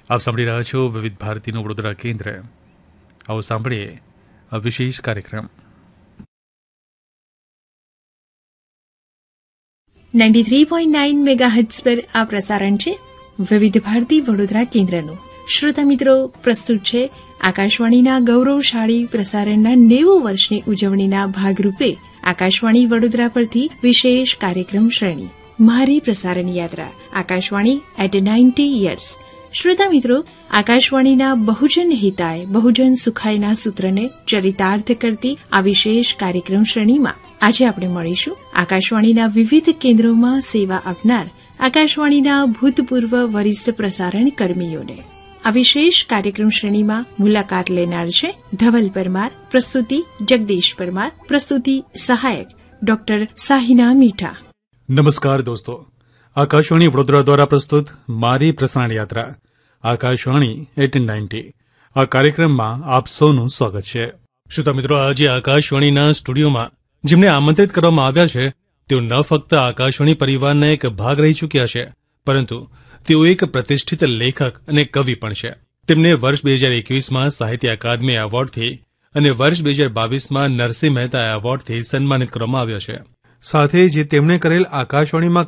આપ સાંભળી રહ્યા છો વિવિધ ભારતીનું વડોદરા કેન્દ્ર. આવો સાંભળીએ આ વિશેષ કાર્યક્રમ. 93.9 મેગાહર્ટ્ઝ પર આ પ્રસારણ છે વિવિધ ભારતી વડોદરા કેન્દ્રનું. શ્રોતા મિત્રો, પ્રસ્તુત છે આકાશવાણીના ગૌરવશાળી પ્રસારણના 90 વર્ષની ઉજવણીના ભાગરૂપે આકાશવાણી વડોદરા પરથી વિશેષ કાર્યક્રમ શ્રેણી મારી પ્રસારણ યાત્રા આકાશવાણી એટ 90 યર્સ. શ્રોતા મિત્રો, આકાશવાણીના બહુજન હિતાય બહુજન સુખાયના સૂત્રને ચરિતાર્થ કરતી આ વિશેષ કાર્યક્રમ શ્રેણીમાં આજે આપણે મળીશું આકાશવાણીના વિવિધ કેન્દ્રોમાં સેવા આપનાર આકાશવાણીના ભૂતપૂર્વ વરિષ્ઠ પ્રસારણ કર્મીઓને. આ વિશેષ કાર્યક્રમ શ્રેણીમાં મુલાકાત લેનાર છે ધવલ પરમાર, પ્રસ્તુતિ જગદીશ પરમાર, પ્રસ્તુતિ સહાયક ડોક્ટર સાહિના મીઠા. નમસ્કાર દોસ્તો, આકાશવાણી વડોદરા દ્વારા પ્રસ્તુત મારી પ્રસારણ યાત્રા આકાશવાણી એટ 90 આ કાર્યક્રમમાં આપ સૌનું સ્વાગત છે. શ્રોતા મિત્રો, આજે આકાશવાણીના સ્ટુડિયોમાં જેમને આમંત્રિત કરવામાં આવ્યા છે તેઓ ન ફક્ત આકાશવાણી પરિવારના એક ભાગ રહી ચૂક્યા છે, પરંતુ તેઓ એક પ્રતિષ્ઠિત લેખક અને કવિ પણ છે. તેમને વર્ષ 2021માં સાહિત્ય અકાદમી એવોર્ડથી અને વર્ષ 2022માં નરસિંહ મહેતા એવોર્ડથી સન્માનિત કરવામાં આવ્યા છે. સાથે જે તેમણે કરેલ આકાશવાણીમાં